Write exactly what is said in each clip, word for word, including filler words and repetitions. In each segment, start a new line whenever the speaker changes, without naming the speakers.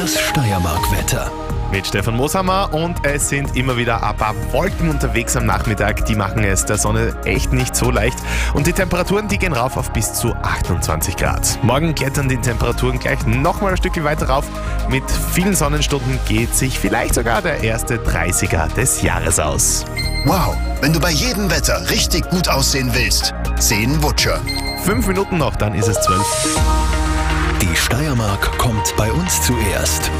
Das Steiermark-Wetter.
Mit Stefan Mooshammer und es sind immer wieder ein paar Wolken unterwegs am Nachmittag. Die machen es der Sonne echt nicht so leicht. Und die Temperaturen, die gehen rauf auf bis zu achtundzwanzig Grad. Morgen klettern die Temperaturen gleich nochmal ein Stückchen weiter rauf. Mit vielen Sonnenstunden geht sich vielleicht sogar der erste dreißiger des Jahres aus.
Wow, wenn du bei jedem Wetter richtig gut aussehen willst, zehn Wutscher.
Fünf Minuten noch, dann ist es zwölf.
Die Steiermark kommt bei uns zuerst.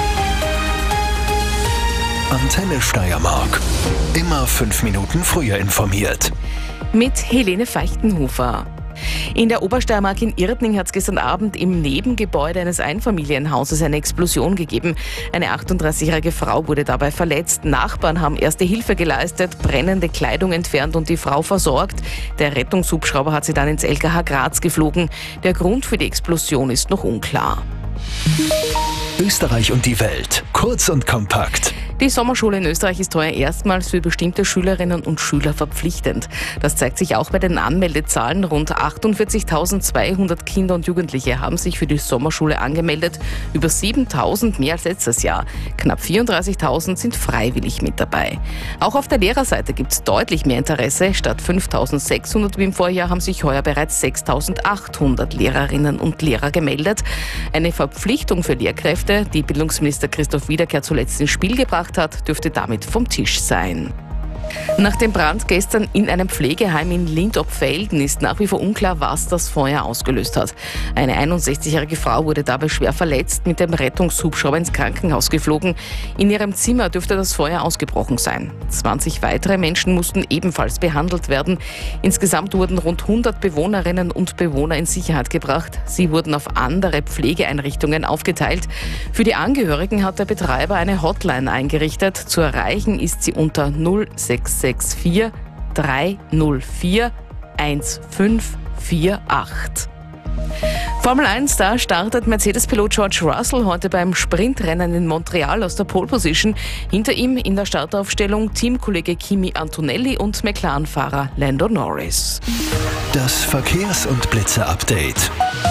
Antenne Steiermark. Immer fünf Minuten früher informiert.
Mit Helene Feichtenhofer. In der Obersteiermark in Irtning hat es gestern Abend im Nebengebäude eines Einfamilienhauses eine Explosion gegeben. Eine achtunddreißigjährige Frau wurde dabei verletzt. Nachbarn haben erste Hilfe geleistet, brennende Kleidung entfernt und die Frau versorgt. Der Rettungshubschrauber hat sie dann ins L K H Graz geflogen. Der Grund für die Explosion ist noch unklar.
Österreich und die Welt. Kurz und kompakt.
Die Sommerschule in Österreich ist heuer erstmals für bestimmte Schülerinnen und Schüler verpflichtend. Das zeigt sich auch bei den Anmeldezahlen. Rund achtundvierzigtausendzweihundert Kinder und Jugendliche haben sich für die Sommerschule angemeldet. Über siebentausend mehr als letztes Jahr. Knapp vierunddreißigtausend sind freiwillig mit dabei. Auch auf der Lehrerseite gibt es deutlich mehr Interesse. Statt fünftausendsechshundert wie im Vorjahr haben sich heuer bereits sechstausendachthundert Lehrerinnen und Lehrer gemeldet. Eine Verpflichtung für Lehrkräfte, die Bildungsminister Christoph Wiederkehr zuletzt ins Spiel gebracht hat, dürfte damit vom Tisch sein. Nach dem Brand gestern in einem Pflegeheim in Lindopfelden ist nach wie vor unklar, was das Feuer ausgelöst hat. Eine einundsechzigjährige Frau wurde dabei schwer verletzt, mit dem Rettungshubschrauber ins Krankenhaus geflogen. In ihrem Zimmer dürfte das Feuer ausgebrochen sein. zwanzig weitere Menschen mussten ebenfalls behandelt werden. Insgesamt wurden rund hundert Bewohnerinnen und Bewohner in Sicherheit gebracht. Sie wurden auf andere Pflegeeinrichtungen aufgeteilt. Für die Angehörigen hat der Betreiber eine Hotline eingerichtet. Zu erreichen ist sie unter null sechs sechs vier drei null vier eins fünf vier acht. Formel eins, da startet Mercedes-Pilot George Russell heute beim Sprintrennen in Montreal aus der Pole Position. Hinter ihm in der Startaufstellung Teamkollege Kimi Antonelli und McLaren-Fahrer Lando Norris.
Das Verkehrs- und Blitzer-Update.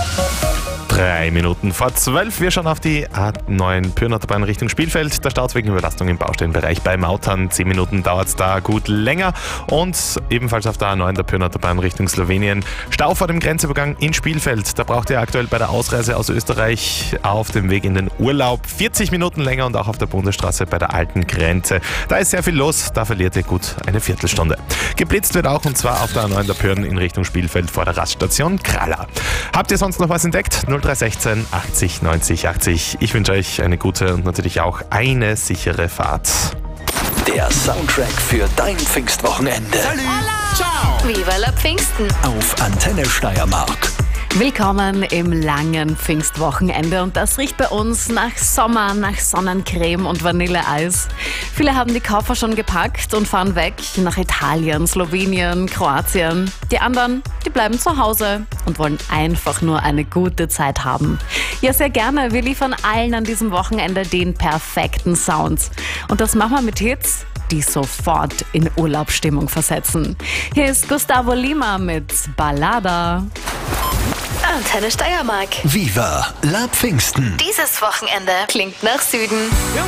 Drei Minuten vor zwölf. Wir schauen auf die A neun Pyrnaterbahn Richtung Spielfeld. Der Start wegen Überlastung im Baustellenbereich bei Mautern. Zehn Minuten dauert es da gut länger. Und ebenfalls auf der A neun der Pyrnaterbahn Richtung Slowenien. Stau vor dem Grenzübergang in Spielfeld. Da braucht ihr aktuell bei der Ausreise aus Österreich auf dem Weg in den Urlaub vierzig Minuten länger und auch auf der Bundesstraße bei der alten Grenze. Da ist sehr viel los. Da verliert ihr gut eine Viertelstunde. Geblitzt wird auch und zwar auf der A neun der Pyrn in Richtung Spielfeld vor der Raststation Kralla. Habt ihr sonst noch was entdeckt? null drei eins sechs achtzig neunzig achtzig. Ich wünsche euch eine gute und natürlich auch eine sichere Fahrt.
Der Soundtrack für dein Pfingstwochenende.
Salut! Ciao!
Viva la Pfingsten!
Auf Antenne Steiermark.
Willkommen im langen Pfingstwochenende und das riecht bei uns nach Sommer, nach Sonnencreme und Vanilleeis. Viele haben die Koffer schon gepackt und fahren weg nach Italien, Slowenien, Kroatien. Die anderen, die bleiben zu Hause und wollen einfach nur eine gute Zeit haben. Ja, sehr gerne. Wir liefern allen an diesem Wochenende den perfekten Sound. Und das machen wir mit Hits, die sofort in Urlaubsstimmung versetzen. Hier ist Gustavo Lima mit Ballada.
Antenne Steiermark.
Viva la Pfingsten.
Dieses Wochenende klingt nach Süden.